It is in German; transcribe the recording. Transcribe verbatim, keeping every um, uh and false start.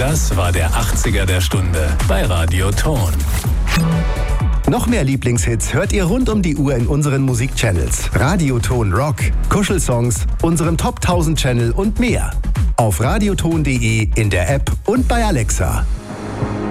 Das war der achtziger der Stunde bei Radio Ton. Noch mehr Lieblingshits hört ihr rund um die Uhr in unseren Musikchannels. Radioton Rock, Kuschelsongs, unserem Top tausend Channel und mehr. Auf radioton punkt de, in der App und bei Alexa.